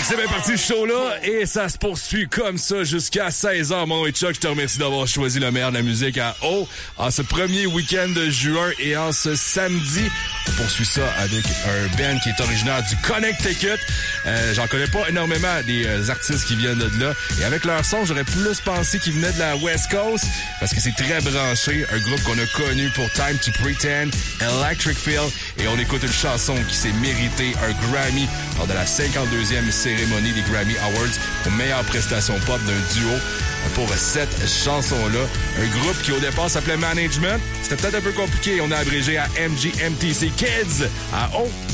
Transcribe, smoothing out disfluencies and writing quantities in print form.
C'est bien parti, ce show-là, et ça se poursuit comme ça jusqu'à 16h. Mon nom est Chuck, je te remercie d'avoir choisi le meilleur de la musique à O en ce premier week-end de juin et en ce samedi. On poursuit ça avec un band qui est originaire du Connecticut. J'en connais pas énormément des artistes qui viennent de là. Et avec leur son, j'aurais plus pensé qu'ils venaient de la West Coast parce que c'est très branché. Un groupe qu'on a connu pour Time to Pretend, Electric Feel. Et on écoute une chanson qui s'est méritée un Grammy lors de la 52e cérémonie des Grammy Awards aux meilleures prestations pop d'un duo pour cette chanson-là. Un groupe qui au départ s'appelait Management. C'était peut-être un peu compliqué. On a abrégé à MGMTC Kids à O.